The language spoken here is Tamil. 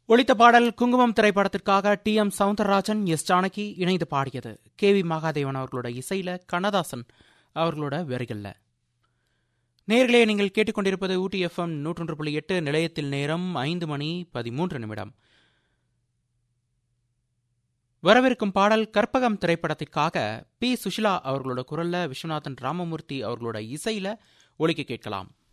ஒலித்த பாடல் குங்குமம் திரைப்படத்திற்காக டி.எம். சவுந்தரராஜன், எஸ். ஜானகி இணைந்து பாடியது. கே.வி. மகாதேவன் அவர்களோட இசையில, கண்ணதாசன் அவர்களோட வரிகள்ல. நேயர்களே, நீங்கள் கேட்டுக்கொண்டிருப்பது ஊட்டி FM 101.8. நிலையத்தில் நேரம் 5:13. வரவிருக்கும் பாடல் கற்பகம் திரைப்படத்திற்காக பி. சுஷிலா அவர்களோட குரல்ல, விஸ்வநாதன் ராமமூர்த்தி அவர்களோட இசையில ஒலிக்க கேட்கலாம்.